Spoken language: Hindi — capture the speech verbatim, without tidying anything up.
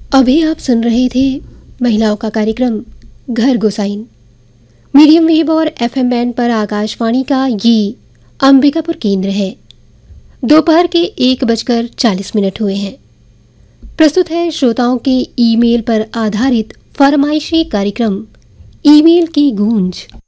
अभी आप सुन रहे थे महिलाओं का कार्यक्रम घर गोसाइन। मीडियम वेव और एफएम बैंड पर आकाशवाणी का ये अंबिकापुर केंद्र है। दोपहर के एक बजकर चालीस मिनट हुए हैं। प्रस्तुत है श्रोताओं के ईमेल पर आधारित फरमाइशी कार्यक्रम ईमेल की गूंज।